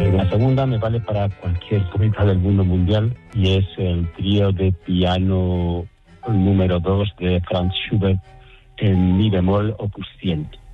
La segunda me vale para cualquier poeta del mundo mundial y es el trío de piano número 2 de Franz Schubert en mi bemol opus 100.